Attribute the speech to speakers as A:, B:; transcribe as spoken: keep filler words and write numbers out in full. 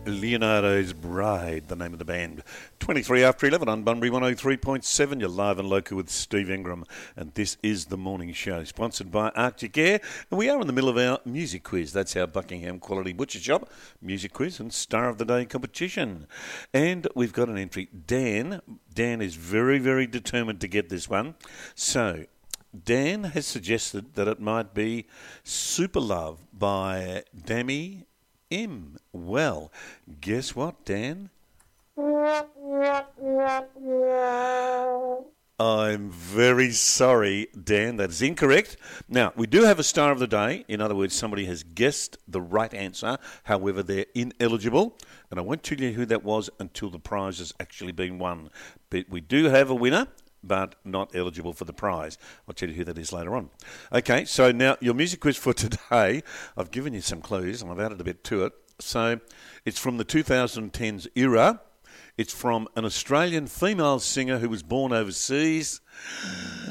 A: Leonardo's Bride, the name of the band. twenty-three after eleven on Bunbury one oh three point seven. You're live and local with Steve Ingram. And this is The Morning Show, sponsored by Arctic Air. And we are in the middle of our music quiz. That's our Buckingham Quality Butcher Shop music quiz and Star of the Day competition. And we've got an entry. Dan. Dan is very, very determined to get this one. So, Dan has suggested that it might be Super Love by Dami M. Well, guess what, Dan? I'm very sorry, Dan. That is incorrect. Now, we do have a star of the day. In other words, somebody has guessed the right answer. However, they're ineligible. And I won't tell you who that was until the prize has actually been won. But we do have a winner, but not eligible for the prize. I'll tell you who that is later on. Okay, so now your music quiz for today. I've given you some clues, and I've added a bit to it. So it's from the twenty tens era. It's from an Australian female singer who was born overseas.